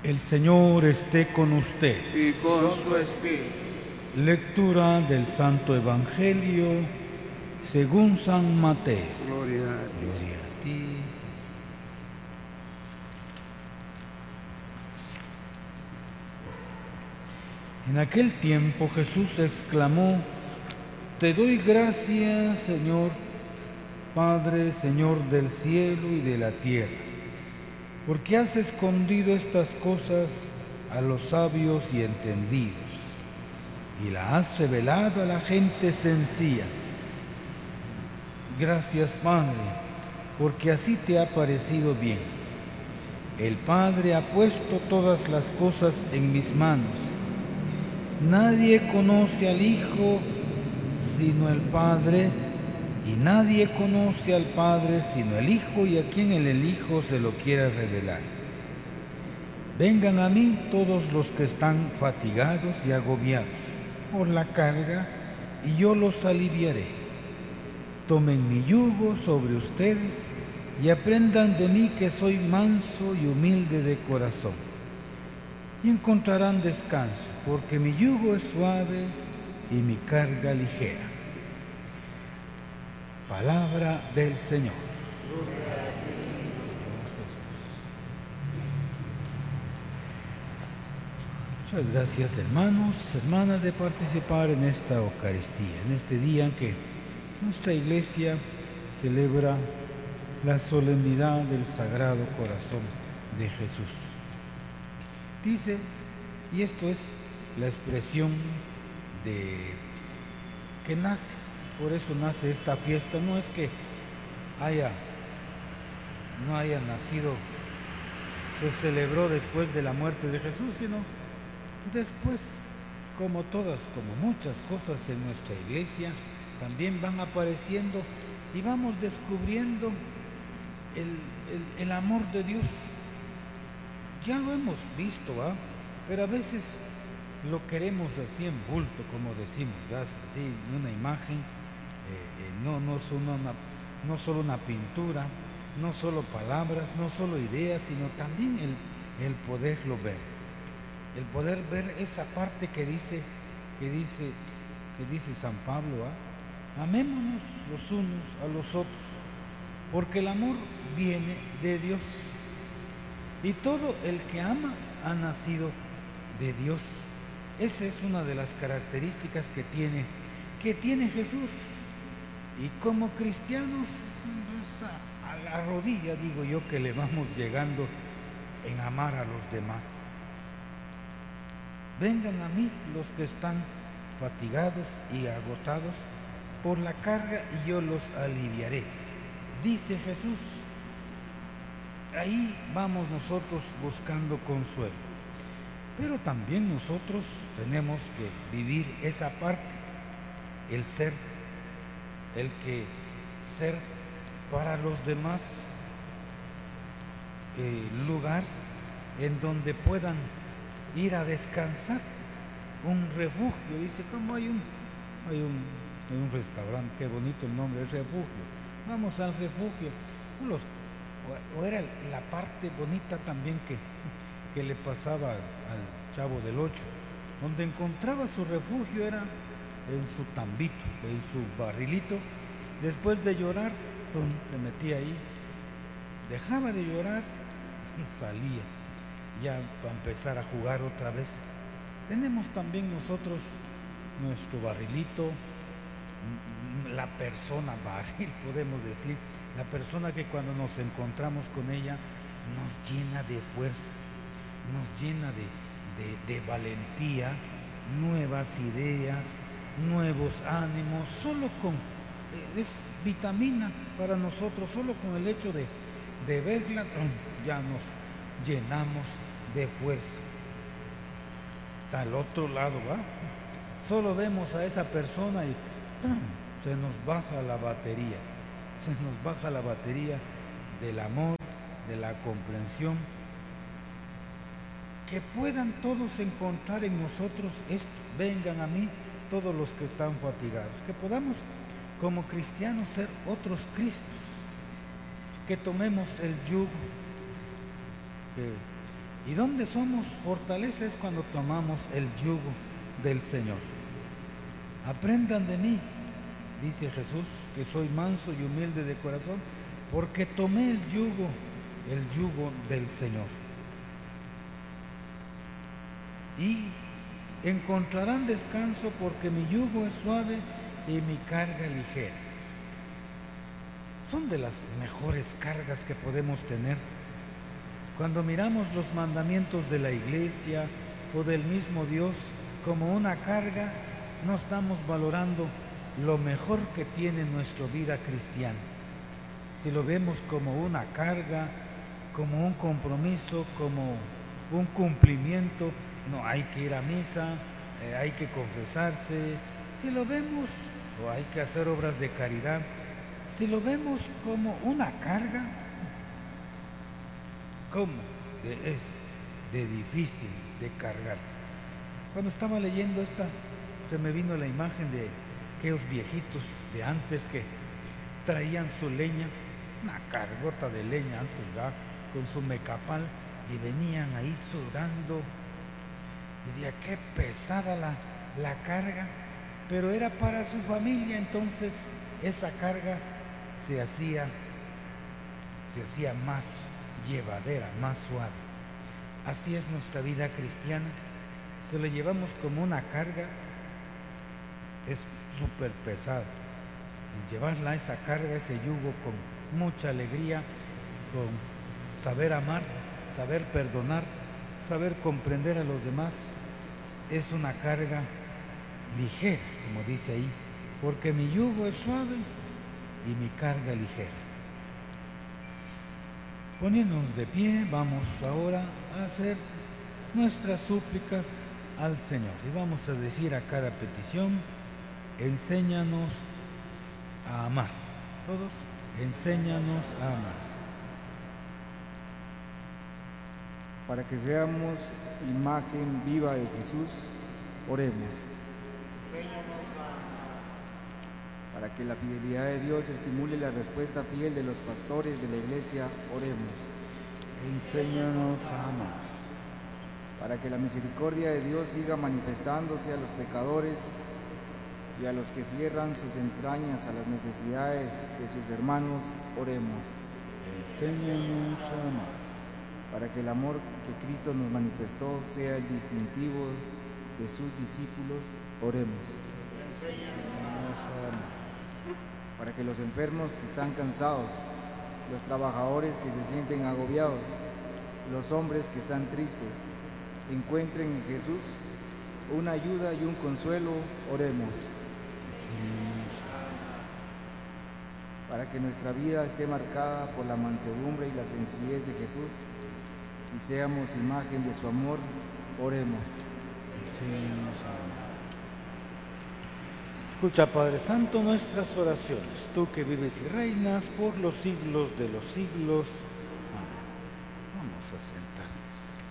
El Señor esté con usted. Y con su espíritu. Lectura del Santo Evangelio según San Mateo. Gloria a ti. Gloria a ti. En aquel tiempo Jesús exclamó: Te doy gracias, Señor, Padre, Señor del cielo y de la tierra, porque has escondido estas cosas a los sabios y entendidos, y las has revelado a la gente sencilla. Gracias, Padre, porque así te ha parecido bien. El Padre ha puesto todas las cosas en mis manos. Nadie conoce al Hijo sino el Padre, y nadie conoce al Padre sino el Hijo y a quien el Hijo se lo quiera revelar. Vengan a mí todos los que están fatigados y agobiados por la carga, y yo los aliviaré. Tomen mi yugo sobre ustedes y aprendan de mí, que soy manso y humilde de corazón, y encontrarán descanso, porque mi yugo es suave y mi carga ligera. Palabra del Señor. Muchas gracias, hermanos, hermanas, de participar en esta Eucaristía, en este día en que nuestra Iglesia celebra la solemnidad del Sagrado Corazón de Jesús. Dice, y esto es la expresión de que nace, por eso nace esta fiesta. No es que no haya nacido, se celebró después de la muerte de Jesús, sino después, como muchas cosas en nuestra Iglesia, también van apareciendo y vamos descubriendo el amor de Dios. Ya lo hemos visto, pero a veces lo queremos así en bulto, como decimos, así, una imagen, no solo una pintura, no solo palabras, no solo ideas, sino también el poderlo ver, el poder ver esa parte que dice San Pablo, amémonos los unos a los otros, porque el amor viene de Dios, y todo el que ama ha nacido de Dios. Esa es una de las características que tiene Jesús. Y como cristianos, a la rodilla, digo yo, que le vamos llegando en amar a los demás. Vengan a mí los que están fatigados y agotados por la carga, y yo los aliviaré, dice Jesús. Ahí vamos nosotros buscando consuelo. Pero también nosotros tenemos que vivir esa parte, el ser para los demás lugar en donde puedan ir a descansar, un refugio. Dice, como hay un restaurante, qué bonito el nombre, el refugio. Vamos al refugio. O era la parte bonita también que le pasaba al Chavo del Ocho, donde encontraba su refugio era en su tambito, en su barrilito. Después de llorar, se metía ahí, dejaba de llorar, salía ya para empezar a jugar otra vez. Tenemos también nosotros nuestro barrilito, la persona barril, podemos decir, la persona que cuando nos encontramos con ella nos llena de fuerza, nos llena de valentía, nuevas ideas, nuevos ánimos. Es vitamina para nosotros, solo con el hecho de verla ya nos llenamos de fuerza. Está al otro lado, solo vemos a esa persona y se nos baja la batería. Se nos baja la batería del amor, de la comprensión. Que puedan todos encontrar en nosotros esto. Vengan a mí todos los que están fatigados. Que podamos, como cristianos, ser otros Cristos. Que tomemos el yugo ¿Y dónde somos fortaleza? Es cuando tomamos el yugo del Señor. Aprendan de mí, dice Jesús, que soy manso y humilde de corazón, porque tomé el yugo del Señor. Y encontrarán descanso porque mi yugo es suave y mi carga ligera. Son de las mejores cargas que podemos tener. Cuando miramos los mandamientos de la iglesia o del mismo Dios como una carga, no estamos valorando lo mejor que tiene nuestra vida cristiana. Si lo vemos como una carga, como un compromiso, como un cumplimiento, no hay que ir a misa, hay que confesarse. Si lo vemos, o hay que hacer obras de caridad, si lo vemos como una carga, ¿cómo? Es de difícil de cargar. Cuando estaba leyendo esta, se me vino la imagen de aquellos viejitos de antes que traían su leña, una cargota de leña antes, ¿verdad?, con su mecapal, y venían ahí sudando. Decía, qué pesada la carga, pero era para su familia, entonces esa carga se hacía más llevadera, más suave. Así es nuestra vida cristiana. Si lo llevamos como una carga, es súper pesado. Llevarla, esa carga, ese yugo, con mucha alegría, con saber amar, saber perdonar, saber comprender a los demás, es una carga ligera, como dice ahí, porque mi yugo es suave y mi carga ligera. Poniéndonos de pie, vamos ahora a hacer nuestras súplicas al Señor y vamos a decir a cada petición: enséñanos a amar. Todos, enséñanos a amar. Para que seamos imagen viva de Jesús, oremos. Para que la fidelidad de Dios estimule la respuesta fiel de los pastores de la Iglesia, oremos. Enséñanos a amar. Para que la misericordia de Dios siga manifestándose a los pecadores y a los que cierran sus entrañas a las necesidades de sus hermanos, oremos. Enséñanos a amar. Para que el amor que Cristo nos manifestó sea el distintivo de sus discípulos, oremos. Enséñanos a amar. Para que los enfermos que están cansados, los trabajadores que se sienten agobiados, los hombres que están tristes, encuentren en Jesús una ayuda y un consuelo, oremos. Enséñanos a amar. Para que nuestra vida esté marcada por la mansedumbre y la sencillez de Jesús y seamos imagen de su amor, oremos. Enséñanos a amar. Escucha, Padre Santo, nuestras oraciones, tú que vives y reinas por los siglos de los siglos. Amén. Vamos a sentar.